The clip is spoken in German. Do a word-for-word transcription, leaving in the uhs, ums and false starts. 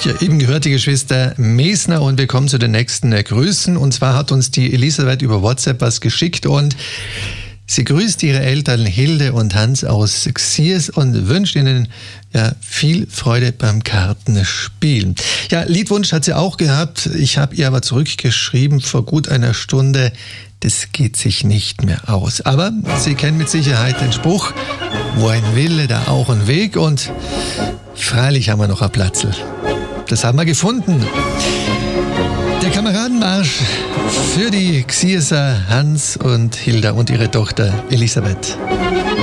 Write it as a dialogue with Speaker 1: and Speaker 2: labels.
Speaker 1: Ja, eben gehört die Geschwister Mesner und wir kommen zu den nächsten äh, Grüßen. Und zwar hat uns die Elisabeth über WhatsApp was geschickt und sie grüßt ihre Eltern Hilde und Hans aus Xiers und wünscht ihnen ja, viel Freude beim Kartenspielen. Ja, Liedwunsch hat sie auch gehabt. Ich habe ihr aber zurückgeschrieben vor gut einer Stunde. Das geht sich nicht mehr aus. Aber sie kennen mit Sicherheit den Spruch, wo ein Wille, da auch ein Weg. Und freilich haben wir noch ein Platzl. Das haben wir gefunden. Der Kameradenmarsch für die Xierser Hans und Hilda und ihre Tochter Elisabeth.